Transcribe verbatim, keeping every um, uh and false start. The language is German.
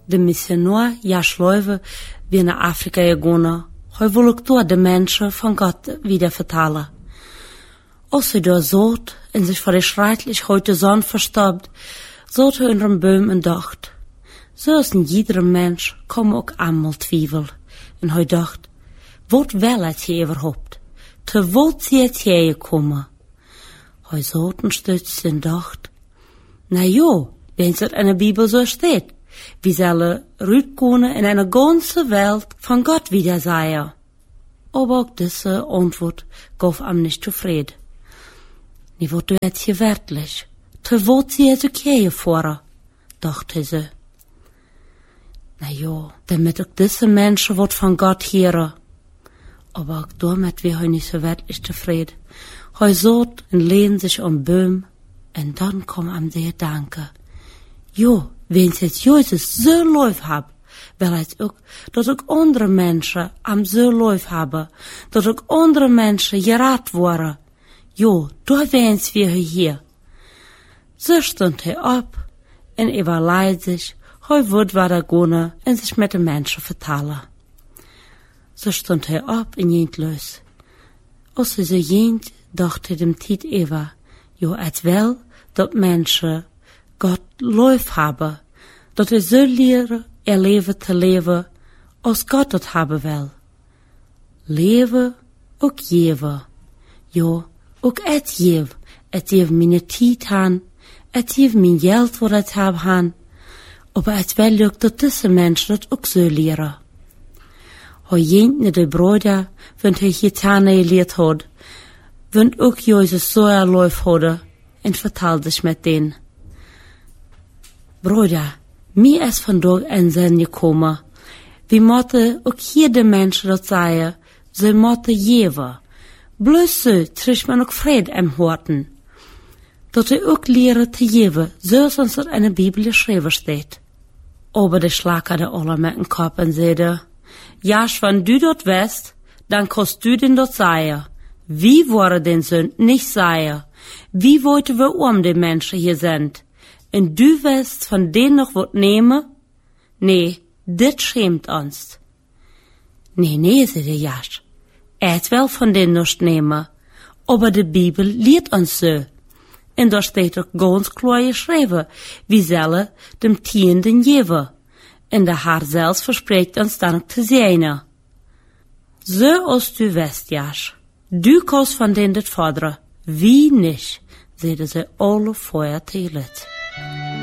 de missionaar Josh Leuwe weer naar Afrika gegaan. Hij wil ook door de mensen van Gott wieder vertalen. Als hij door zoot en zich voor de schreitlich heute Sonne verstorbt, zoot hij onder een boom en dacht, zo is in iedere mens komen ook allemaal twijfel. En hij dacht, wat wel het je überhaupt? Te wat zie het je komen? Hij zoot en stützte en dacht, na jo, wenn es in der Bibel so steht, wie sollen Rückkonen in einer ganzen Welt von Gott wieder sein? Aber auch diese Antwort gab ihm nicht zufrieden. Nie wird du jetzt hier wörtlich. Te wat sie es okay vor, dachte sie. Na ja, damit auch diese Menschen wird von Gott hören. Aber auch damit wir heute nicht so wörtlich zufrieden. Hij zat en lehnte sich am Baum, und dann kam ihm der Gedanke, jo, wenn es jetzt Jesus so läuft hab, weil es auch, dass auch andere Menschen am so läuft haben, dass auch andere Menschen gerat waren, jo, da wären's wir hier. So stund er ab, und überlegt sich, hij wird weiter gehen und sich mit den Menschen vertalen. So stund er ab und ging los. Als er so ging, dachte dem Tiet Eva, jo, als wel, dat Menschen Gott lief haben, dat er so leren, er leven te leven, als Gott dat hebben wil. Leven, ook geven. Jo, ook het geven. Het geven mijn tijd aan, het geven mijn geld wat het heb aan. Aber het wel lukt dat deze mensen dat ook zo leren. Hij ging naar de broeder, want hij gitane geleerd had, want ook Jezus so erläuft hadden, en vertelde sich met denen. Bruder, mir ist von dort ein Sinn gekommen. Wie mochte auch hier die Menschen das sagen, so mochte jewe. Bloß so tritt man auch Fried im Horten. Dass er auch lehre te jewe, so als uns in der Bibel geschrieben steht. Aber der schlagerte alle mit dem Kopf und sagte, ja, wenn du dort wärst, dann kannst du den dort sagen. Wie wollen den Sünd nicht sagen? Wie wollten wir um die Menschen hier sind? Und du willst von denen noch was nehmen? Nee, dit schämt uns. Nee, nee, sagte Josh. Er will von denen noch nehmen. Aber die Bibel lehrt uns so. Und da steht auch ganz klar geschrieben, wie sollen dem Tienden geben. Und der Herr selbst verspricht uns dann auch zu sehen. So als du weißt, Josh. Du kannst von denen das fordern. Wie nicht, sagte sie alle vorher teilet.